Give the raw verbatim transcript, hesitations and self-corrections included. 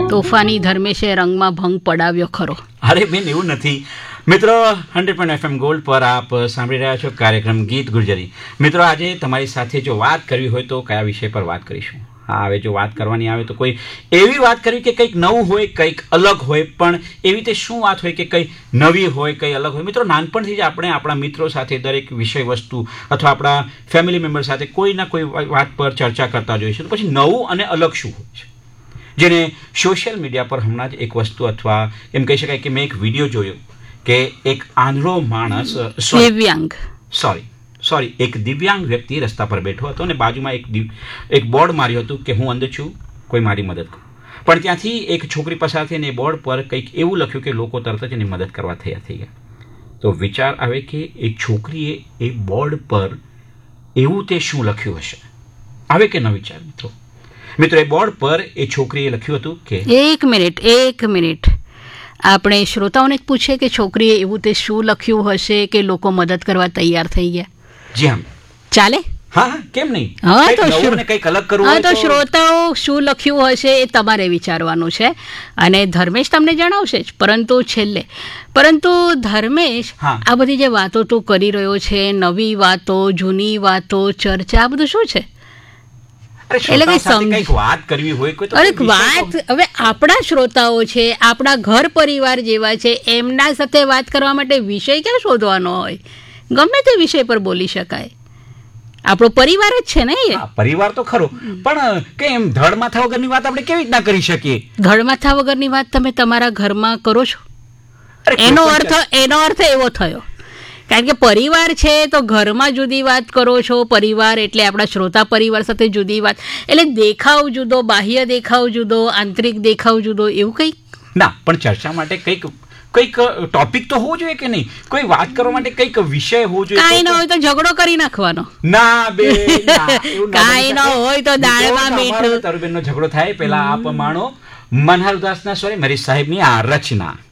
તોફાની ધર્મેશે રંગમાં ભંગ પડાવ્યો ખરો. અરે બેન એવું નથી મિત્રો. હંડ્રેડ પોઈન્ટ એફએમ ગોલ્ડ પર આપ સાંભળી રહ્યા છો કાર્યક્રમ ગીત ગુર્જરી. મિત્રો આજે તમારી સાથે જો વાત કરવી હોય તો કયા વિષય પર વાત કરીશું? હા, હવે જો વાત કરવાની આવે તો કોઈ એવી વાત કરવી કે કંઈક નવું હોય, કંઈક અલગ હોય, પણ એવી રીતે શું વાત હોય કે કંઈ નવી હોય, કંઈ અલગ હોય. મિત્રો નાનપણથી જ આપણે આપણા મિત્રો સાથે દરેક વિષય વસ્તુ અથવા આપણા ફેમિલી મેમ્બર સાથે કોઈ ના કોઈ વાત પર ચર્ચા કરતા જોઈશું. તો પછી નવું અને અલગ શું હોય છે, જેને સોશિયલ મીડિયા પર હમણાં જ એક વસ્તુ અથવા એમ કહી શકાય કે મેં એક વિડીયો જોયો કે એક આંધળો માણસ દિવ્યાંગ સોરી સોરી એક દિવ્યાંગ વ્યક્તિ રસ્તા પર બેઠો હતો અને બાજુમાં એક એક બોર્ડ માર્યું હતું કે હું અંધ છું, કોઈ મારી મદદ કરો. પણ ત્યાંથી એક છોકરી પસાર થઈને એ બોર્ડ પર કંઈક એવું લખ્યું કે લોકો તરત જ એની મદદ કરવા તૈયાર થઈ ગયા. તો વિચાર આવે કે એ છોકરીએ એ બોર્ડ પર એવું તે શું લખ્યું હશે? આવે કે ન વિચાર મિત્રો? મિત્રો એ બોર્ડ પર એ છોકરીએ લખ્યું હતું કે એક મિનિટ એક મિનિટ આપણે શ્રોતાઓને જ પૂછીએ કે છોકરીએ એવું તે શું લખ્યું હશે કે લોકો મદદ કરવા તૈયાર થઈ ગયા? જી હા, ચાલે. હા, કેમ નહીં? હા, તો કંઈક અલગ કરવું હા તો શ્રોતાઓ શું લખ્યું હશે એ તમારે વિચારવાનું છે અને ધર્મેશ તમને જણાવશે જ. પરંતુ છેલ્લે પરંતુ ધર્મેશ, આ બધી જે વાતો તું કરી રહ્યો છે, નવી વાતો, જૂની વાતો, ચર્ચા, આ બધું શું છે? એટલે કંઈક વાત કરવી હોય, અરે વાત હવે આપણા શ્રોતાઓ છે, આપણા ઘર પરિવાર જેવા છે, એમના સાથે વાત કરવા માટે વિષય ક્યાં શોધવાનો હોય? ગમે તે વિષય પર બોલી શકાય. આપણો પરિવાર જ છે ને એ. પરિવાર તો ખરો, પણ કેમ ધડ માથા વગરની વાત આપણે કેવી રીતના કરી શકીએ? ધડ માથા વગરની વાત તમે તમારા ઘરમાં કરો છો, એનો અર્થ એનો અર્થ એવો થયો. કારણ કે પરિવાર છે તો ઘરમાં જુદી વાત કરો છો, પરિવાર એટલે આપણા શ્રોતા પરિવાર સાથે જુદી વાત, એટલે દેખાવ જુદો, બાહ્ય દેખાવ જુદો, આંતરિક દેખાવ જુદો, એવું કંઈક ના. પણ ચર્ચા માટે કંઈક કંઈક ટોપિક તો હોવો જોઈએ કે નહીં? કોઈ વાત કરવા માટે કંઈક વિષય હોવો જોઈએ. કાંઈ ન હોય તો ઝઘડો કરી નાખવાનો. ના બે કાંઈ ન હોય તો દાળમાં મીઠું. તરુબેન નો ઝઘડો થાય પેલા આપ માણો મનહર ઉદાસના સોરી મારી સાહેબની આ રચના.